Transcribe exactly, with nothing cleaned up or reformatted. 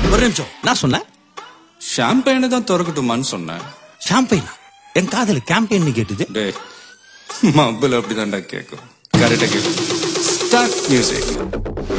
ஒரு நிமிஷம், நான் சொன்னேன் ஷாம்பெயினை தான் திறக்கட்டுமான்னு சொன்னேன். ஷாம்பெயினா? என் காதல கேம்பெயின் கேட்டுது. டே மப்பிள் அப்படிதான்டா கேட்கும். கரெக்டா கேட்கும். Start music.